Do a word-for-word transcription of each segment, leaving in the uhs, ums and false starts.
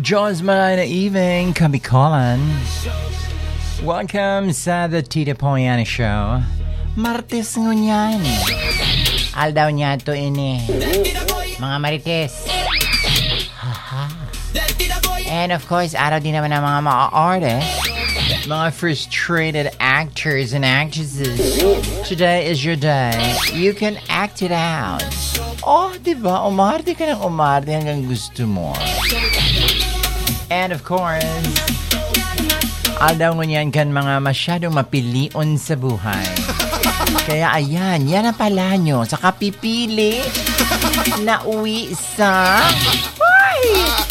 John's Malay na evening, Kabikolan. Welcome sa The Tita Poliana Show. Martes ngunyan. Aldaw niya to ini. Mga Marites. Haha. And of course, araw din naman ng mga mga artists. Mga frustrated actors and actresses. Today is your day. You can act it out. Oh, diba? Umarte ka ng umarte hanggang gusto mo. And of course, aldaw ngunyan kan mga masyadong mapilion sa buhay. Kaya ayan, yan ang pala nyo. Sa kapipili na uwi sa Ay!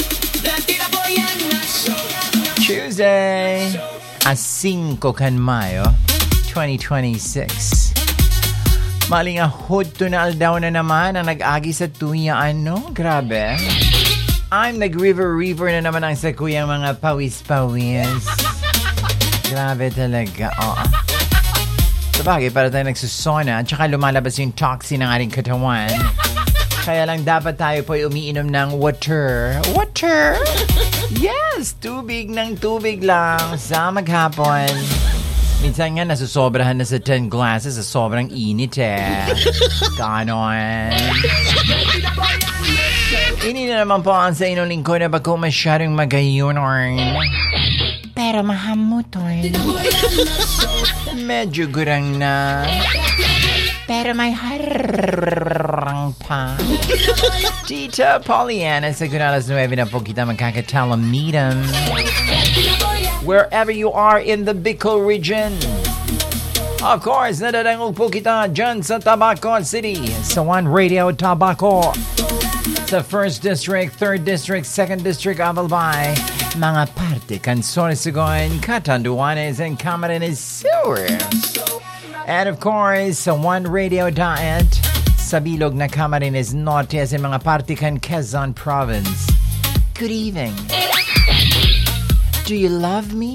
Tuesday, a cinco kan Mayo, twenty twenty-six. Maling ahod to na aldaw na naman ang nag-agi sa tuya. Ano? Grabe. I'm nag-river river na naman ang sa kuyang mga pawis-pawis. Grabe talaga. Oo. Sabagay, para tayo nagsusona at saka lumalabas yung toxin ng ating katawan. Kaya lang dapat tayo po umiinom ng water. Water? Yes! Tubig ng tubig lang sa maghapon. Minsan nga nasusobrahan na sa ten glasses sa sobrang init eh. Ganon. Ini na naman po ang sa inyong lingkod na bako masyadong magayunon. Pero mahamuton. Medyo gurang na. Pero may harang pa. Tita Poliana, sa alas nueve na po kita magkakatalamitam. Wherever you are in the Bicol region. Of course, nadadangog po kita dyan sa Tabaco City. Sa One Radio Tabaco. Sa first District, third District, second District, Abalbay. Mga parte kan Sorsogon, Catanduanes, and Camarines Sur. And of course, sa One Radio Diet, sa bilog na Camarines Norte, sa mga parte kan Quezon Province. Good evening. Do you love me?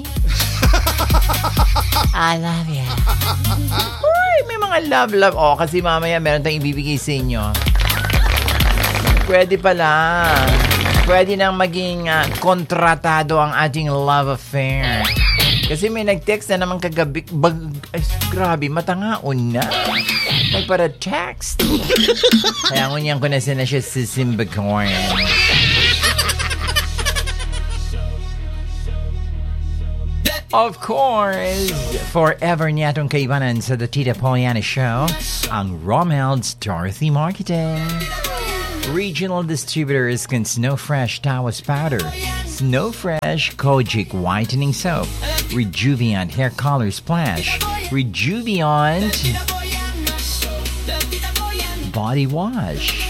I love you. Uy, may mga love-love. Oh, kasi mamaya meron tayong ibibigay sa inyo. Pwede pala. Pwede nang maging uh, kontratado ang ating love affair. Kasi may nag-text na naman kagabi. Bag, ay, grabe, matangaon na. Nagpara-text. Kaya ngunyan ko na sila siya sa Simbacorn. Of course, forever niya itong kaibanan sa The Tita Poliana Show, ang Romel's Dorothy Marketing. Regional distributors can Snow Fresh Tawas Powder, Snow Fresh Kojic Whitening Soap, Rejuviant Hair Color Splash, Rejuviant Body Wash,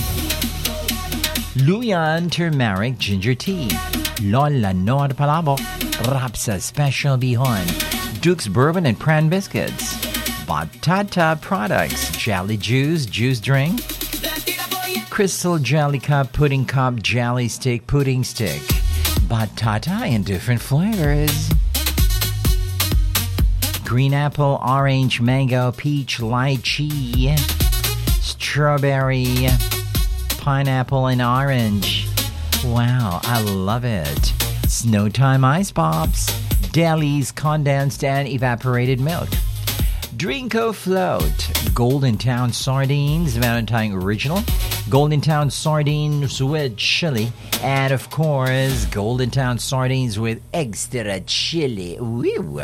Luyan Turmeric Ginger Tea, Lola Noa Palabo, Rapsa Special Bihon, Duke's Bourbon and Pran Biscuits, Batata Products, Jelly Juice, Juice Drink, Crystal Jelly Cup, Pudding Cup, Jelly Stick, Pudding Stick, Batata in different flavors, Green Apple, Orange, Mango, Peach, Lychee, Strawberry, Pineapple, and Orange. Wow, I love it. Snow Time Ice Pops, Deli's condensed and evaporated milk, Drinko Float, Golden Town Sardines, Valentine Original, Golden Town Sardines with chili, and of course, Golden Town Sardines with extra chili. Woo!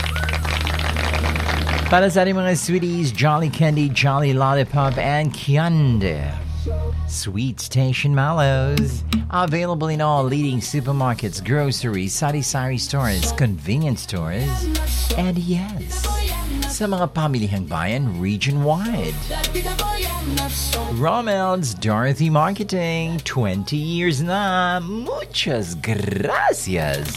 Para sa ating mga sweeties, Jolly Candy, Jolly Lollipop, and Kiande. Sweet Station Mallows. Available in all leading supermarkets, groceries, sari-sari stores, convenience stores, and yes, sa mga pamilihang bayan region-wide. Romel's Dorothy Marketing, twenty years na. Muchas gracias.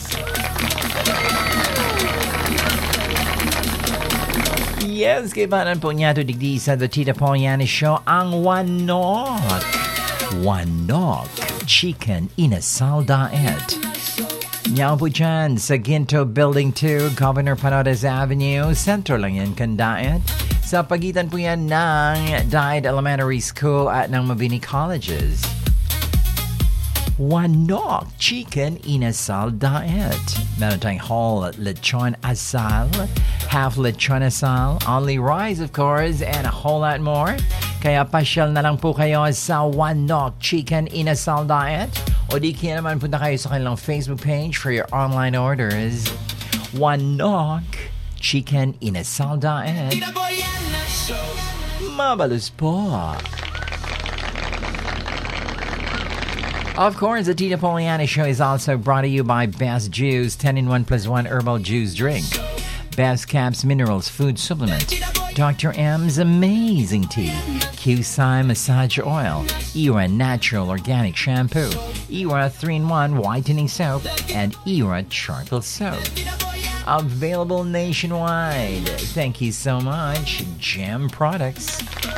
Yes, kaibanan po niya to digdi sa The Tita Poliana Show, ang Wanok. Wanok Chicken Inasal Diet. Nyaw po dyan sa Ginto Building two, Governor Panotes Avenue. Center lang yan kan diet. Sa pagitan po yan ng Diet Elementary School at ng Mabini Colleges. Wanok Chicken Inasal Diet. Meron tayong whole lechon asal, half lechon asal, only rice of course, and a whole lot more. Kaya pasyal na lang po kayo sa Wanok Chicken Inasal Diet. O di kaya naman punta kayo sa kanilang Facebook page for your online orders. Wanok Chicken Inasal Diet. Mabalus po. Of course, the Tita Poliana Show is also brought to you by Best Juice, ten in one plus one Herbal Juice Drink. Best Caps Minerals Food Supplement. Doctor M's Amazing Tea. Q-Sai Massage Oil. Era Natural Organic Shampoo. Era three in one Whitening Soap. And Era Charcoal Soap. Available nationwide. Thank you so much, Gem Products.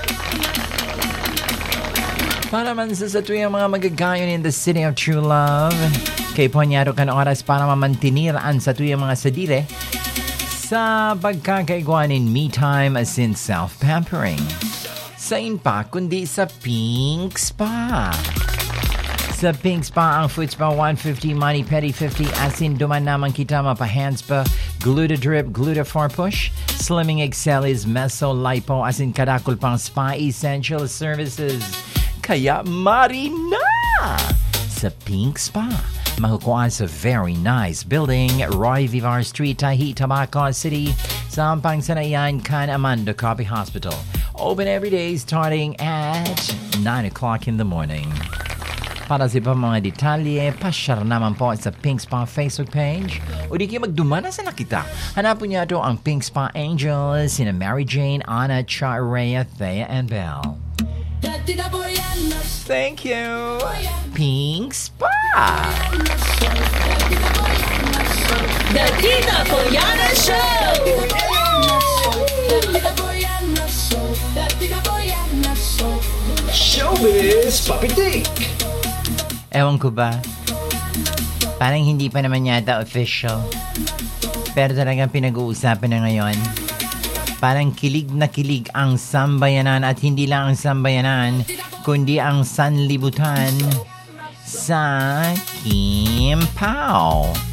Para man sa satuyang mga magagayon in the city of true love, kay ponyado kan oras para mamantinir ang satuyang mga sadire sa pagkakaigwanin me time as in self-pampering. Sa inpa, kundi sa Pink Spa. Sa Pink Spa, ang foot spa one fifty, mani pedi fifty, as in duman naman kita mapa-hands pa, Gluta Drip, Gluta four Push, Slimming Excel is Meso Lipo, as in kadakul pang spa essential services. Kaya marina sa Pink Spa. Makukuha sa very nice building, Roy Vivar Street, Tahi, Tabaco City, Sampang Sanayan, Can Amanda Copy Hospital. Open every day starting at nine o'clock in the morning. Para sa ibang mga detalye, pasyar naman po sa Pink Spa Facebook page. O di kayo magdumana sa nakita. Hanapin niyo ito ang Pink Spa Angels, sina Mary Jane, Anna, Cha, Rhea, Thea, and Belle. Thank you, Pink Spa. The Tita Poliana Show. Showbiz Papitik. Ewan ko ba, parang hindi pa naman yata official. Pero talagang pinag-uusapan na ngayon. Parang kilig na kilig ang sambayanan at hindi lang ang sambayanan, kundi ang sanlibutan sa Kim Pao.